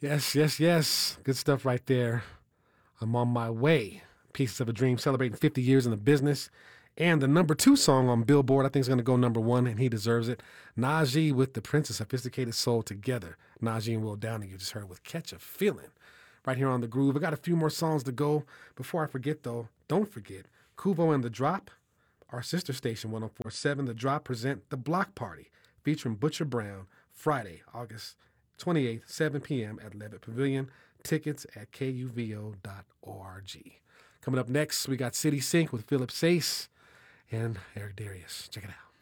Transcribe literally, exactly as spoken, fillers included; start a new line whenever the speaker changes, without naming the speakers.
Yes, yes, yes. Good stuff right there. I'm on my way. Pieces of a Dream celebrating fifty years in the business. And the number two song on Billboard, I think is going to go number one, and he deserves it. Najee with the Princess Sophisticated Soul together. Najee and Will Downing, you just heard with Catch a Feeling. Right here on The Groove. I got a few more songs to go. Before I forget, though, don't forget, Kuvo and The Drop, our sister station, one oh four point seven, The Drop present The Block Party, featuring Butcher Brown, Friday, August twenty-eighth, seven p.m. at Levitt Pavilion. Tickets at K U V O dot org. Coming up next, we got City Sync with Philip Sace and Eric Darius. Check it out.